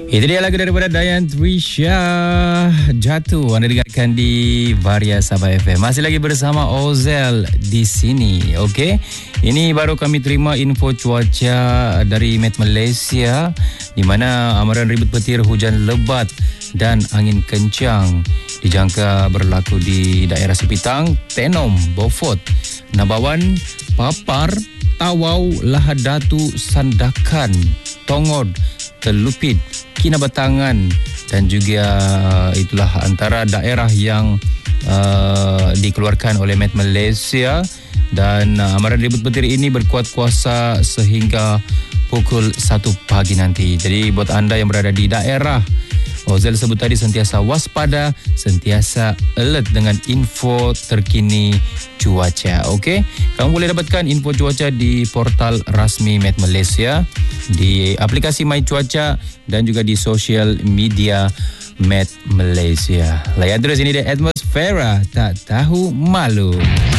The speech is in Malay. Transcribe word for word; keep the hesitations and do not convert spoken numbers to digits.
Itu dia lagu daripada Dayan Trisha, Jatuh. Anda dengarkan di Varia Sabah F M. Masih lagi bersama Ozel di sini. Okey. Ini baru kami terima info cuaca dari Met Malaysia, di mana amaran ribut petir, hujan lebat dan angin kencang dijangka berlaku di daerah Sepitang, Tenom, Beaufort, Nabawan, Papar, Tawau, Lahad Datu, Sandakan, Tongod, Telupit, Kinabatangan, dan juga itulah antara daerah yang uh, dikeluarkan oleh Met Malaysia. Dan uh, amaran ribut petir ini berkuat kuasa sehingga pukul satu pagi nanti. Jadi buat anda yang berada di daerah Ozel sebut tadi, sentiasa waspada, sentiasa alert dengan info terkini cuaca. Okey, kamu boleh dapatkan info cuaca di portal rasmi Met Malaysia, di aplikasi My Cuaca dan juga di social media Met Malaysia. Layan terus, ini dia Atmosfera, tak tahu malu.